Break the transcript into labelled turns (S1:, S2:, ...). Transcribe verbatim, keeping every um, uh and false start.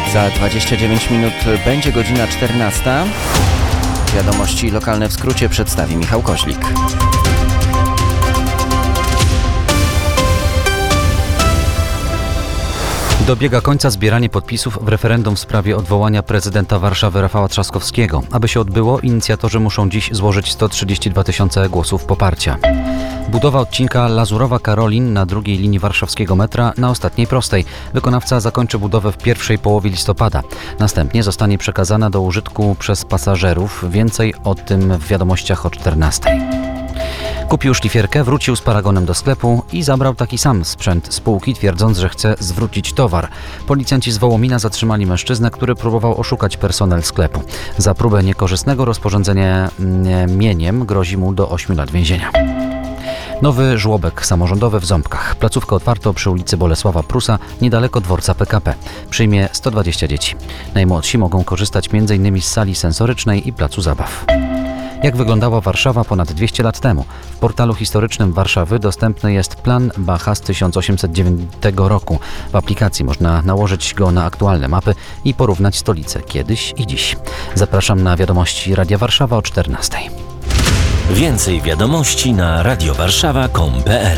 S1: Za dwadzieścia dziewięć minut będzie godzina czternasta. Wiadomości lokalne w skrócie przedstawi Michał Koźlik.
S2: Dobiega końca zbieranie podpisów w referendum w sprawie odwołania prezydenta Warszawy Rafała Trzaskowskiego. Aby się odbyło, inicjatorzy muszą dziś złożyć sto trzydzieści dwa tysiące głosów poparcia. Budowa odcinka Lazurowa-Karolin na drugiej linii warszawskiego metra na ostatniej prostej. Wykonawca zakończy budowę w pierwszej połowie listopada. Następnie zostanie przekazana do użytku przez pasażerów. Więcej o tym w wiadomościach o czternastej. Kupił szlifierkę, wrócił z paragonem do sklepu i zabrał taki sam sprzęt spółki, twierdząc, że chce zwrócić towar. Policjanci z Wołomina zatrzymali mężczyznę, który próbował oszukać personel sklepu. Za próbę niekorzystnego rozporządzenia mieniem grozi mu do ośmiu lat więzienia. Nowy żłobek samorządowy w Ząbkach. Placówkę otwarto przy ulicy Bolesława Prusa, niedaleko dworca P K P. Przyjmie sto dwadzieścia dzieci. Najmłodsi mogą korzystać m in z sali sensorycznej i placu zabaw. Jak wyglądała Warszawa ponad dwieście lat temu? W portalu historycznym Warszawy dostępny jest plan Bacha z tysiąc osiemset dziewiątego roku. W aplikacji można nałożyć go na aktualne mapy i porównać stolice kiedyś i dziś. Zapraszam na wiadomości Radia Warszawa o czternastej.
S3: Więcej wiadomości na radiowarszawa kropka com kropka pe el.